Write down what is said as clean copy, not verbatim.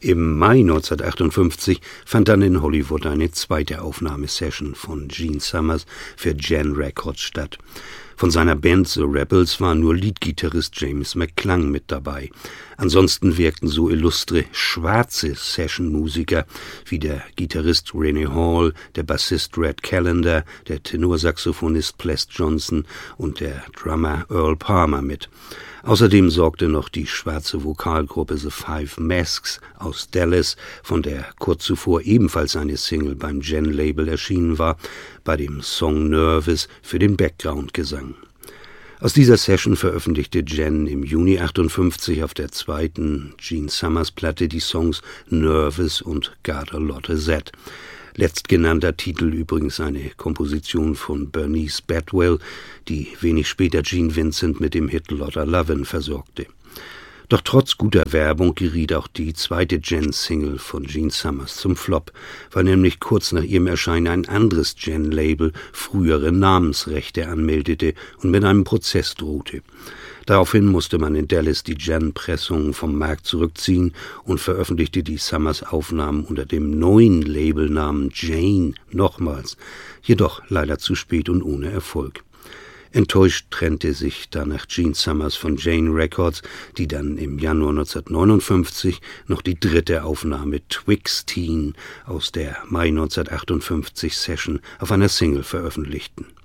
Im Mai 1958 fand dann in Hollywood eine zweite Aufnahmesession von Gene Summers für Gen Records statt. Von seiner Band The Rebels war nur Leadgitarrist James McClung mit dabei. Ansonsten wirkten so illustre schwarze Sessionmusiker wie der Gitarrist Renee Hall, der Bassist Red Callender, der Tenorsaxophonist Ples Johnson und der Drummer Earl Palmer mit. Außerdem sorgte noch die schwarze Vokalgruppe The Five Masks aus Dallas, von der kurz zuvor ebenfalls eine Single beim Gen-Label erschienen war, bei dem Song Nervous für den Background-Gesang. Aus dieser Session veröffentlichte Gen im Juni 1958 auf der zweiten Gene Summers Platte die Songs Nervous und Got a Lot of That. Letztgenannter Titel übrigens eine Komposition von Bernice Bedwell, die wenig später Gene Vincent mit dem Hit Lotta Lovin' versorgte. Doch trotz guter Werbung geriet auch die zweite Gen-Single von Gene Summers zum Flop, weil nämlich kurz nach ihrem Erscheinen ein anderes Gen-Label frühere Namensrechte anmeldete und mit einem Prozess drohte. Daraufhin musste man in Dallas die Gen-Pressung vom Markt zurückziehen und veröffentlichte die Summers-Aufnahmen unter dem neuen Labelnamen Jane nochmals, jedoch leider zu spät und ohne Erfolg. Enttäuscht trennte sich danach Gene Summers von Jane Records, die dann im Januar 1959 noch die dritte Aufnahme Twix Teen aus der Mai 1958 Session auf einer Single veröffentlichten.